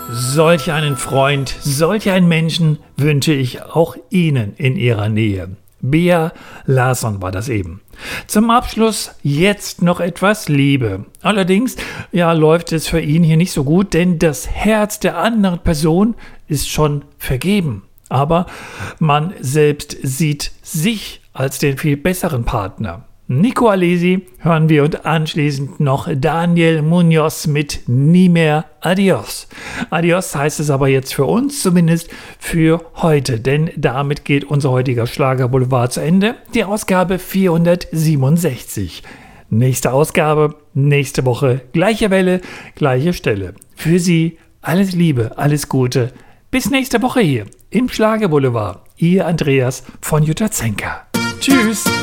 Solch einen Freund, solch einen Menschen wünsche ich auch Ihnen in Ihrer Nähe. Bea Larsson war das eben. Zum Abschluss jetzt noch etwas Liebe. Allerdings, läuft es für ihn hier nicht so gut, denn das Herz der anderen Person ist schon vergeben. Aber man selbst sieht sich als den viel besseren Partner. Nico Alesi hören wir und anschließend noch Daniel Munoz mit Nie mehr Adios. Adios heißt es aber jetzt für uns, zumindest für heute, denn damit geht unser heutiger Schlagerboulevard zu Ende, die Ausgabe 467. Nächste Ausgabe, nächste Woche, gleiche Welle, gleiche Stelle. Für Sie alles Liebe, alles Gute. Bis nächste Woche hier im Schlagerboulevard. Ihr Andreas von Jutta Zenker. Tschüss.